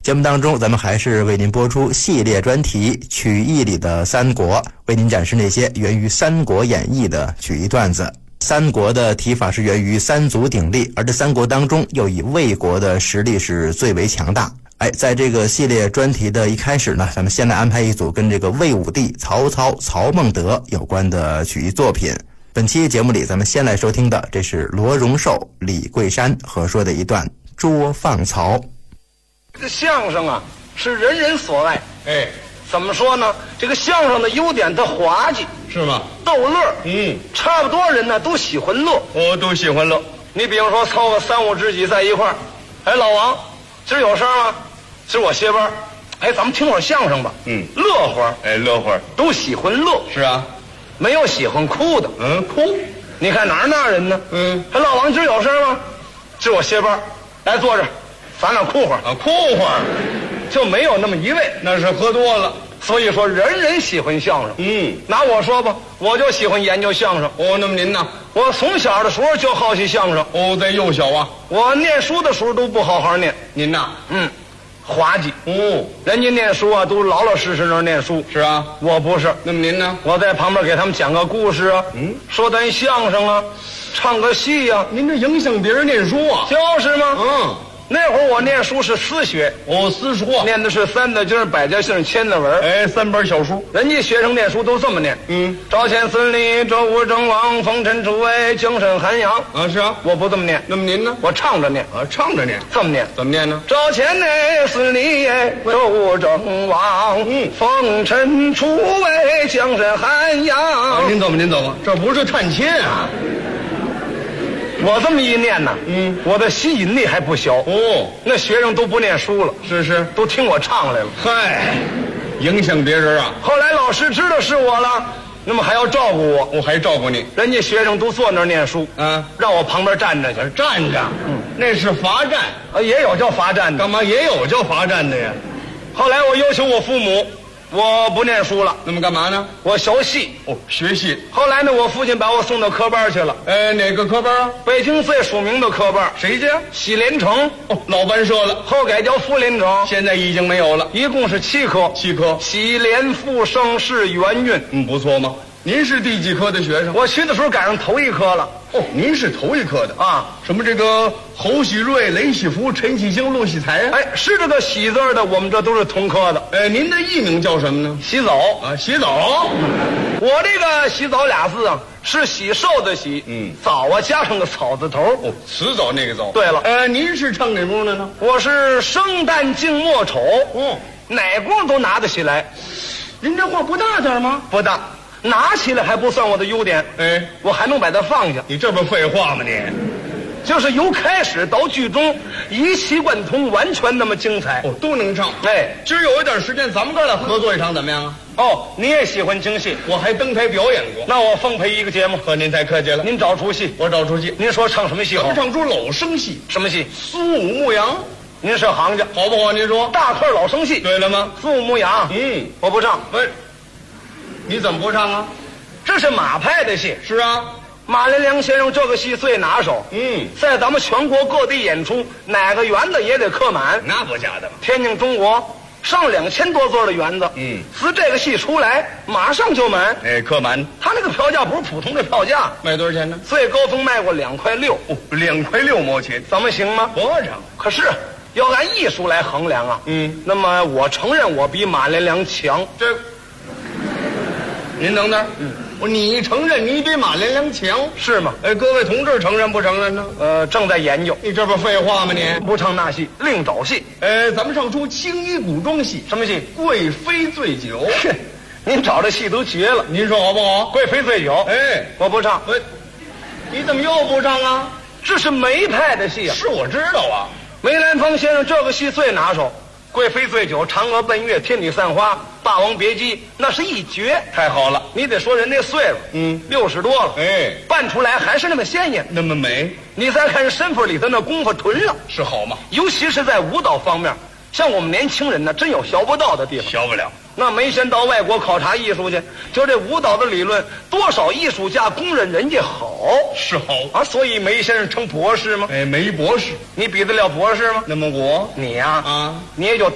节目当中，咱们还是为您播出系列专题曲艺里的三国，为您展示那些源于《三国演义》的曲艺段子。三国的提法是源于三足鼎立，而这三国当中又以魏国的实力是最为强大。在这个系列专题的一开始呢，咱们先来安排一组跟这个魏武帝曹操、曹孟德有关的曲艺作品。本期节目里，咱们先来收听的，这是罗荣寿、李桂山合说的一段捉放曹。 这个相声啊，是人人所爱。怎么说呢？这个相声的优点，它滑稽， 是吗？ 逗乐。差不多人呢都喜欢乐。 都喜欢乐。 你比方说凑个3、5知己在一块儿，老王，今儿有事吗？今儿我歇班。咱们听会儿相声吧。乐会儿。 乐会儿。 都喜欢乐。 是啊。 没有喜欢哭的。 哭。 你看哪儿那人呢？老王，今儿有事吗？今儿我歇班。来坐着，咱俩哭会儿。 哭会儿。 就没有那么一位， 那是喝多了。 所以说人人喜欢相声。拿我说吧，我就喜欢研究相声。 那么您呢？ 我从小的时候就好奇相声。 在幼小啊。 我念书的时候都不好好念。 您呐？ 滑稽。人家念书啊，都老老实实那念书。 是啊。 我不是。 那么您呢？ 我在旁边给他们讲个故事啊，说段相声啊，唱个戏啊。 您这影响别人念书啊？ 就是吗？那会儿我念书是私学。 私书啊。 念的是三字经、百家姓、千字文。 3本小书。 人家学生念书都这么念。赵钱孙李周武郑王冯陈楚卫京沈韩杨。 是啊。 我不这么念。 那么您呢？ 我唱着念。 唱着念。 这么念。 怎么念呢？ 赵钱孙李周武郑王冯陈楚卫京沈韩杨。 您走吧，这不是探亲啊。 我这么一念呢，我的吸引力还不小。那学生都不念书了， 是， 都听我唱来了。 影响别人啊。 后来老师知道是我了，那么还要照顾我。 我还照顾你。 人家学生都坐那儿念书，让我旁边站着去。 站着，那是罚站。 也有叫罚站的。 干嘛也有叫罚站的呀？ 后来我要求我父母，我不念书了。 那么干嘛呢？ 我学戏。 学戏。 后来呢，我父亲把我送到科班去了。 哪个科班啊？ 北京最署名的科班。 谁家？ 喜连城。 老班社了， 后改叫傅连城， 现在已经没有了。 一共是7科。喜连、复生、世、元运。 不错吗？您是第几科的学生？ 我去的时候赶上头1科了。 您是头1科的啊？ 什么这个侯喜瑞、雷喜福、陈喜兴、陆喜才啊？ 是这个喜字的，我们这都是同科的。 您的艺名叫什么呢？ 洗澡啊，洗澡。 我这个洗澡俩字啊，是喜寿的喜，澡啊加上个草字头。 辞藻那个澡。 对了， 您是唱哪部的呢？ 我是生旦净末丑，哪功都拿得起来。 您这话不大点吗？ 不大。拿起来还不算我的优点，我还能把它放下。 你这不废话吗？你就是由开始到剧中一气贯通，完全那么精彩。 都能唱。今儿有一点时间，咱们哥俩合作一场怎么样啊？ 你也喜欢京戏， 我还登台表演过。 那我奉陪一个节目。 和您太客气了。 您找出戏， 我找出戏。 您说唱什么戏好？ 咱们唱出老生戏。 什么戏？ 苏武牧羊。 您是行家， 好不好？您说大块老生戏。 对了吗？ 苏武牧羊。我不唱。 你怎么不唱啊？ 这是马派的戏。 是啊， 马连良先生这个戏最拿手。在咱们全国各地演出，哪个园子也得客满。 那不假的。 天津中国上2000多座的园子，自这个戏出来，马上就满。 客满。 他那个票价不是普通的票价， 卖多少钱呢？ 最高峰卖过2块6。 2块6毛钱， 怎么行吗？ 不成。 可是要按艺术来衡量啊。那么我承认我比马连良强。 您等等。你承认你比马连良强是吗？ 各位同志承认不承认呢？ 正在研究。 你这不废话吗？你不唱那戏，另找戏。 咱们上出青衣古装戏。 什么戏？ 贵妃醉酒。 您找的戏都绝了， 您说好不好？ 贵妃醉酒。我不唱。 你怎么又不唱啊？ 这是梅派的戏啊。 是我知道啊。 梅兰芳先生这个戏最拿手。贵妃醉酒、嫦娥奔月、天女散花、霸王别姬，那是一绝。 太好了。 你得说人家岁数，60多了，扮出来还是那么鲜艳， 那么美。 你再看身份里头那功夫纯了， 是好吗？ 尤其是在舞蹈方面，像我们年轻人呢，真有学不到的地方。 学不了。 那没先到外国考察艺术去，就这舞蹈的理论，多少艺术家公认人家好， 是好啊，所以梅先生称博士吗？ 梅博士， 你比得了博士吗？ 那么你呀，你也就